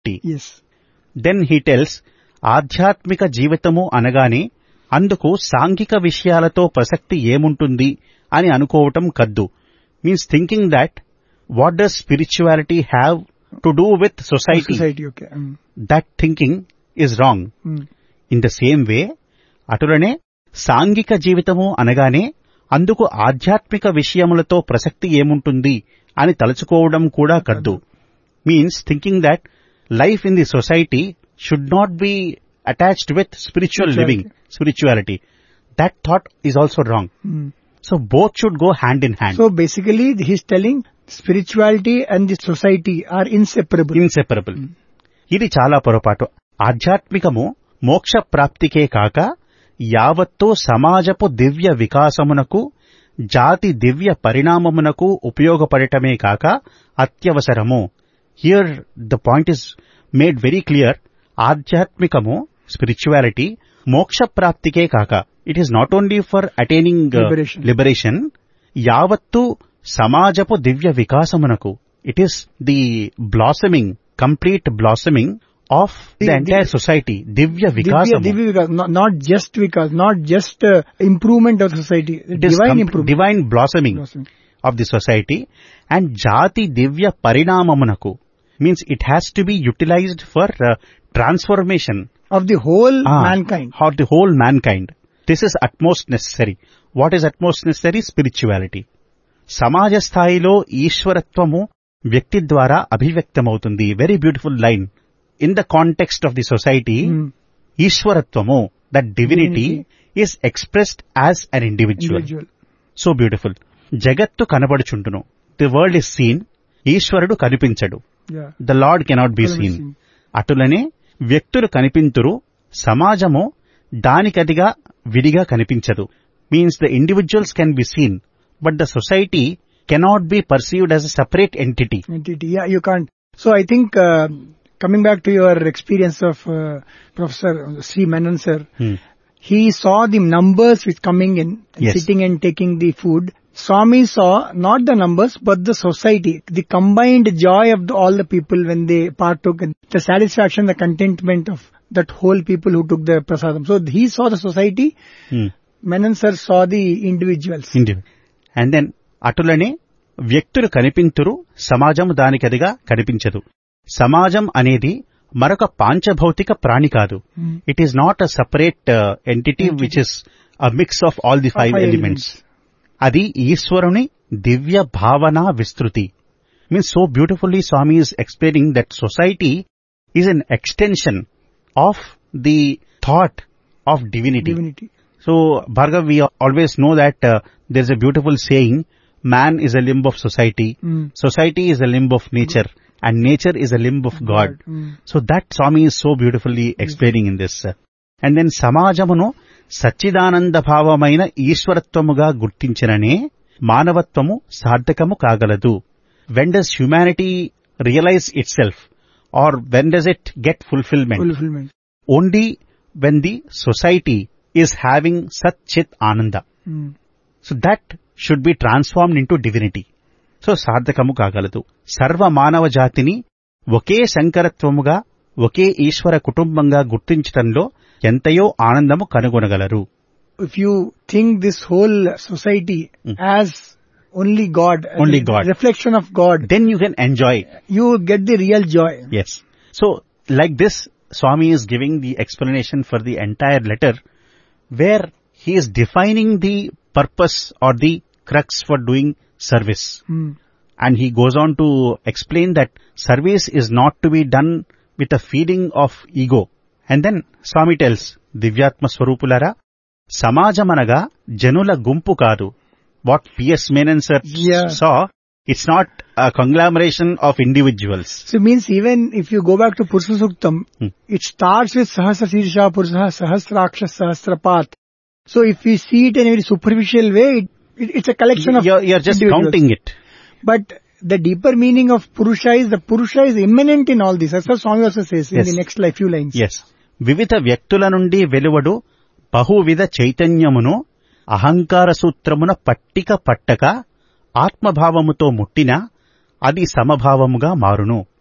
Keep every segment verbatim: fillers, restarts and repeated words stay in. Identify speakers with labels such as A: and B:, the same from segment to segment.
A: society.
B: Yes.
A: Then he tells, ఆధ్యాత్మిక జీవితము అనగానే అందుకు సాంఘిక విషయాలతో ప్రసక్తి ఏముంటుంది అని అనుకోవటం కద్దు. Means thinking that what does spirituality have to do with society,
B: Society, okay. Mm.
A: That thinking is wrong.
B: Mm.
A: In the same way అటులనే సాంఘిక జీవితము అనగానే అందుకు ఆధ్యాత్మిక విషయములతో ప్రసక్తి ఏముంటుంది అని తలుచుకోవడం కూడా కద్దు. Means thinking that life in the society should not be attached with spiritual living, spirituality. That thought is also wrong.
B: Mm.
A: So both should go hand in hand.
B: So basically, he's telling spirituality and the society are inseparable.
A: Inseparable. ఇది చాలా పొరపాటు. ఆధ్యాత్మికము మోక్ష ప్రాప్తికే కాక యావత్తు సమాజపు దివ్య వికాసమునకు, జాతి దివ్య పరిణామమునకు ఉపయోగపడటమే కాక అత్యవసరము. Here the point is made very clear. ఆధ్యాత్మికము, spirituality మోక్ష ప్రాప్తికే కాక, it is not only for attaining
B: Liberation.
A: Liberation, యావత్తు సమాజపు దివ్య వికాసమునకు. It is the blossoming, complete blossoming of the
B: The-
A: entire society. Divya
B: Divya,
A: వికాసము.
B: Divya Vikas, not, not just Vikas, not just uh, improvement of society,
A: It is
B: divine
A: com-
B: improvement.
A: divine blossoming
B: Blossoming.
A: of the society, and jati divya parinamamunaku means it has to be utilized for uh, transformation
B: Of the whole
A: ah,
B: mankind.
A: or the whole mankind. This is utmost necessary. What is utmost necessary? Spirituality. సమాజ స్థాయిలో ఈశ్వరత్వము వ్యక్తి ద్వారా అభివ్యక్తమవుతుంది. Very beautiful line. In the context of the society,
B: Mm.
A: ఈశ్వరత్వము, that divinity
B: Divinity.
A: Is expressed as an individual.
B: Individual.
A: So beautiful. జగత్తు కనబడుచుండును. The world is scene. ఈశ్వరుడు కనిపించడు.
B: Yeah.
A: The lord cannot be
B: Cannot be
A: scene.
B: seen.
A: అటులనే వ్యక్తులు కనిపింతురు, సమాజము దానికదిగా విడిగా కనిపించదు. Means the individuals can be seen, but the society cannot be perceived as a separate entity.
B: Entity. Yeah, you can't. So I think uh, coming back to your experience of uh, Professor Sri Menon sir, he saw the numbers which coming in, and
A: Yes.
B: sitting and taking the food. Swami saw not the numbers but the society, the combined joy of the, all the people when they partook, and the satisfaction, the contentment of that whole people who took the prasadam. So he saw the society. Menon sir saw the individuals.
A: And then అటులనే వ్యక్తులు కనిపింతురు, సమాజం దానికదిగా కనిపించదు. సమాజం అనేది మరొక పాంచభౌతిక ప్రాణి కాదు.
B: Hmm.
A: It is not a separate entity which is a mix of all the five
B: Five
A: elements.
B: elements.
A: అది ఈశ్వరుని దివ్య భావనా విస్తృతి. Means so beautifully Swamy is explaining that society is an extension of the thought of divinity.
B: Divinity.
A: So, Bhargav, we always know that uh, there's a beautiful saying, man is a limb of society,
B: Mm.
A: society is a limb of nature, and nature is a limb of God.
B: Mm.
A: So that Swami is so beautifully explaining in this. And then సమాజమును Sachchidananda భావమైన ఈశ్వరత్వముగా గుర్తించిననే మానవత్వము సార్థకము కాగలదు. When does humanity realize itself, or when does it get fulfillment?
B: Fulfillment.
A: Only when the society is having Sat Chit Ananda.
B: Mm.
A: So that should be transformed into divinity. So సార్థకము కాగలదు. సర్వ మానవ జాతిని ఒకే శంకరత్వముగా, ఒకే ఈశ్వర కుటుంబంగా గుర్తించటంలో ఎంతయో ఆనందము కనుగొనగలరు.
B: If you think this whole society
A: Mm.
B: as only God, as
A: Only
B: a
A: God.
B: reflection of God,
A: Then you can enjoy.
B: you get the real joy.
A: Yes. So like this, Swami is giving the explanation for the entire letter, where he is defining the purpose or the crux for doing service.
B: Mm.
A: And he goes on to explain that service is not to be done with a feeling of ego. And then Swami tells, Divyatma Swarupulara, Samajamanaga Janula Gumpu Kadu. What P S Menon sir
B: Yeah.
A: saw, it's not a conglomeration of individuals.
B: So it means even if you go back to Purusha Suktam,
A: Hmm.
B: it starts with Sahasra Sirsha Purusha Sahasraksha Sahasrapat. So if we see it in a very superficial way, it, it, it's a collection of
A: You're, you're just
B: individuals.
A: counting it.
B: But the deeper meaning of Purusha is, the Purusha is immanent in all this. That's what Swami also says in
A: Yes.
B: the next like, few lines.
A: Yes. వివిధ వ్యక్తుల నుండి వెలువడు బహువిధ చైతన్యమును అహంకార సూత్రమున పట్టిక పట్టక ఆత్మభావముతో ముట్టిన అది సమభావముగా మారును.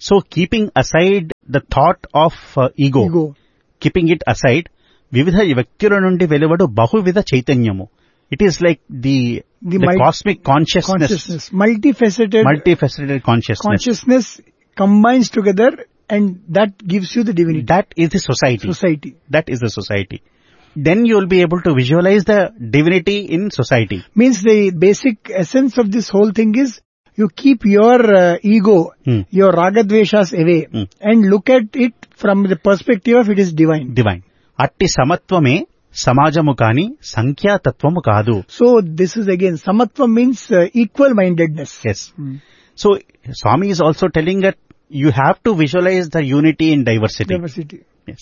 A: So keeping aside the thought of uh, ego,
B: Ego.
A: keeping it aside, వివిధ వ్యక్తుల నుండి వెలువడు బహువిధ చైతన్యము. It is like the,
B: The
A: the
B: mul-
A: cosmic consciousness,
B: Consciousness. Multifaceted
A: multifaceted consciousness.
B: consciousness combines together and that gives you the divinity.
A: That is the society.
B: Society.
A: That is the society. Then you will be able to visualize the divinity in society.
B: Means the basic essence of this whole thing is you keep your uh, ego,
A: Hmm.
B: your ragadveshas away
A: Hmm.
B: and look at it from the perspective of it is divine.
A: Divine. అట్టి సమత్వమే సమాజము కాని సంఖ్యాతత్వము కాదు.
B: So this is again, samatva means uh, equal mindedness.
A: Yes. So Swami is also telling that you have to visualize the unity in diversity.
B: Diversity.
A: Yes.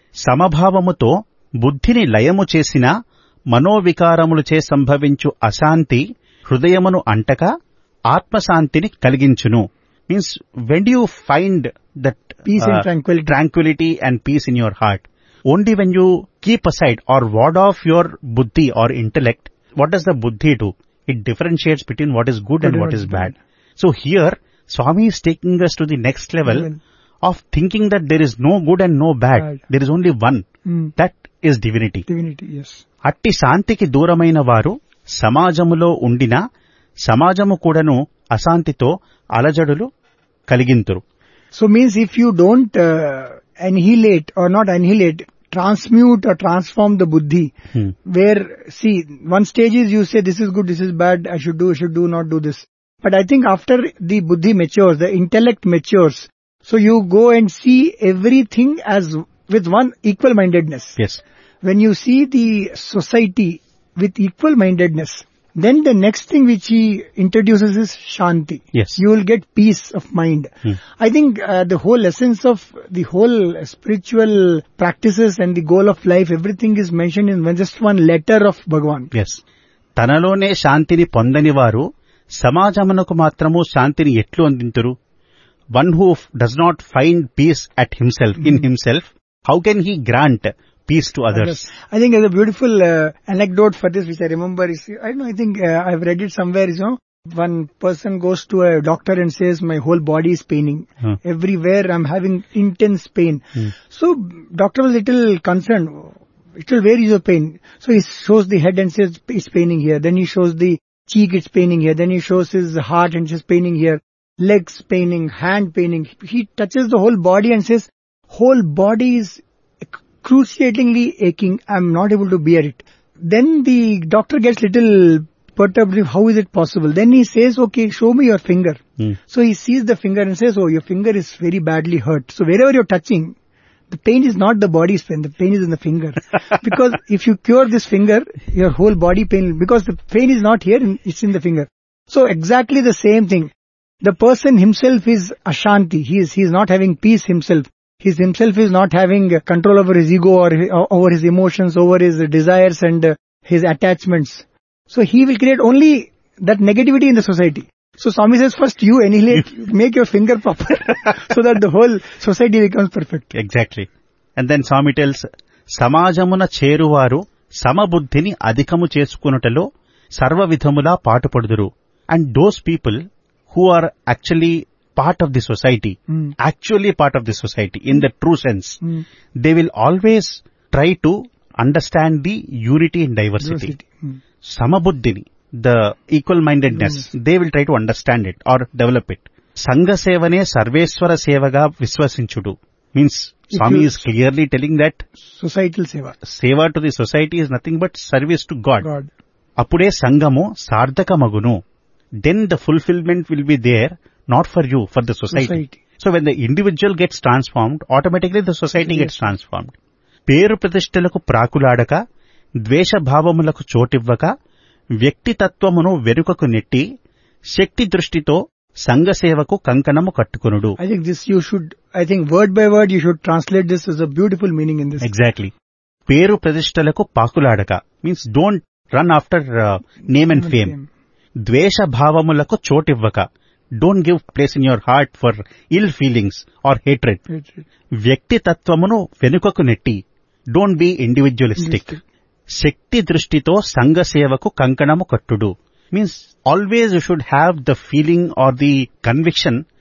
A: సమభావముతో బుద్ధిని లయము చేసిన మనోవికారములచే సంభవించు అశాంతి హృదయమును అంటక ఆత్మశాంతిని కలిగించును. Means when do you find that
B: Peace and tranquility.
A: tranquility and peace in your heart? Only when you keep aside or ward off your buddhi or intellect. What does the buddhi do? It differentiates between what is good and what is bad. So here Swami is taking us to the next level
B: Level.
A: of thinking that there is no good and no bad.
B: Bad.
A: There is only one.
B: Hmm.
A: That is divinity.
B: Divinity, yes.
A: అట్టి శాంతికి దూరమైన వారు సమాజములో ఉండిన సమాజము కూడాను అశాంతితో అలజడులు కలిగింతురు.
B: So means if you don't uh, annihilate or not annihilate, transmute or transform the buddhi,
A: Hmm.
B: where, see, one stage is you say this is good, this is bad, I should do, I should do, not do this. But I think after the buddhi matures, the intellect matures, so you go and see everything as with one equal mindedness.
A: Yes.
B: When you see the society with equal mindedness, then the next thing which he introduces is Shanti.
A: Yes.
B: You will get peace of mind.
A: Hmm.
B: I think uh, the whole essence of the whole spiritual practices and the goal of life, everything is mentioned in one- just one letter of Bhagavan.
A: Yes తనలోనే శాంతిని పొందని వారు సమాజమునకు మాత్రము శాంతిని ఎట్లు అందింతురు? One who does not find piece at himself in himself, how can he grant piece to others?
B: I think there's a beautiful uh, anecdote for this which I remember is, I don't know, I think uh, I've read it somewhere, you know, one person goes to a doctor and says my whole body is paining.
A: Hmm.
B: Everywhere I'm having intense pain.
A: Hmm.
B: So doctor was little concerned. Little, where is your pain? So he shows the head and says it's paining here. Then he shows the cheek, it's paining here. Then he shows his heart and says paining here. Legs paining, hand paining. He touches the whole body and says whole body is excruciatingly aching. I'm not able to bear it. Then the doctor gets little perturbed. How is it possible? Then he says, okay, show me your finger.
A: Hmm.
B: So he sees the finger and says, oh, your finger is very badly hurt. So wherever you're touching, the pain is not the body's pain, the pain is in the finger. Because if you cure this finger, your whole body pain, because the pain is not here, it's in the finger. So exactly the same thing. The person himself is Ashanti. He is, he is not having peace himself. He himself is not having control over his ego or or over his emotions, over his desires and uh, his attachments. So he will create only that negativity in the society. So Swami says first you annihilate, make your finger proper so that the whole society becomes perfect.
A: Exactly. And then Swamy tells, సమాజమున చేరువారు సమబుద్ధిని అధికము చేసుకునుటలో సర్వవిధములా పాటుపడుదురు. And those people who are actually part of the society,
B: Mm.
A: actually part of the society in the true sense,
B: Mm.
A: they will always try to understand the unity in diversity.
B: Diversity. Mm.
A: Samabuddhini, the equal mindedness, they will try to understand it or develop it. Sangha sevane sarveswara sevaga viswasinchudu means Swami
B: you-
A: is clearly telling that
B: Societal seva.
A: seva to the society is nothing but service to God.
B: God.
A: అప్పుడే సంఘము సార్థకమగును. Then the fulfillment will be there, not for you, for the society.
B: Society.
A: So when the individual gets transformed, automatically the society
B: Yes.
A: gets transformed. పేరు ప్రతిష్టలకు ప్రాకులాడక, ద్వేషభావములకు చోటివ్వక, వ్యక్తితత్వమును వెనుకకు నెట్టి, శక్తి దృష్టితో సంఘసేవకు కంకణము కట్టుకొనుడు.
B: I think this you should, I think word by word you should translate this as a beautiful meaning in this.
A: Exactly. పేరు ప్రతిష్టలకు పాకులాడక means don't run after uh, name and fame. ద్వేషభావములకు చోటివ్వక, don't give place in your heart for ill feelings or hatred. వ్యక్తితత్వమును వెనుకకు నెట్టి, don't be individualistic. శక్తి దృష్టితో సంఘసేవకు కంకణము కట్టుడు means always you should have the feeling or the conviction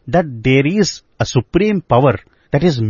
A: that there is a supreme power that is